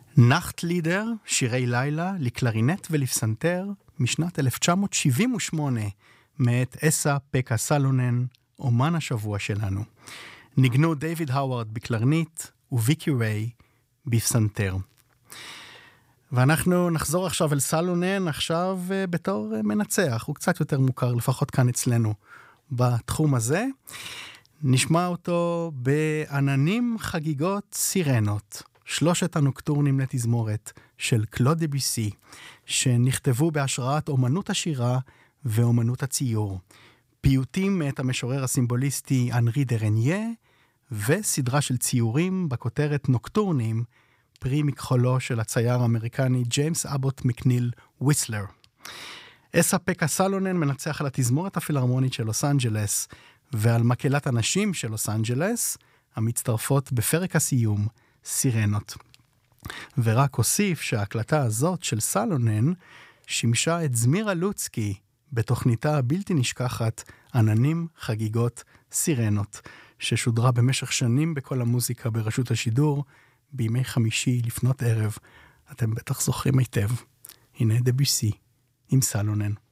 נחטלידר, שירי לילה, לקלרינט ולפסנתר, משנת 1978, מאת אסה פקה סלונן, אומן השבוע שלנו. ניגנו דיוויד האווארד בקלרנית וויקי ריי בפסנתר. ואנחנו נחזור עכשיו אל סלונן, עכשיו בתור מנצח, הוא קצת יותר מוכר, לפחות כאן אצלנו, בתחום הזה. נשמע אותו בעננים חגיגות סירנות, 3 הנוקטורנים לתזמורת של קלוד דביסי, שנכתבו בהשראת אומנות השירה ואומנות הציור. פיוטים מאת המשורר הסימבוליסטי אנרי דה רניה, וסדרה של ציורים בכותרת נוקטורנים, פרי מכחולו של הצייר האמריקני ג'יימס אבוט מקניל וויסלר. אסה פקה סלונן מנצח על התזמורת הפילהרמונית של לוס אנג'לס, ועל מקהלת הנשים של לוס אנג'לס, המצטרפות בפרק הסיום, סירנות. ורק אוסיף שההקלטה הזאת של סלונן שימשה את זמירה לוצקי בתוכניתה הבלתי נשכחת עננים חגיגות סירנות, ששודרה במשך שנים בכל המוזיקה ברשות השידור, בימי חמישי לפנות ערב. אתם בטח זוכרים היטב. הנה דביסי עם סלונן.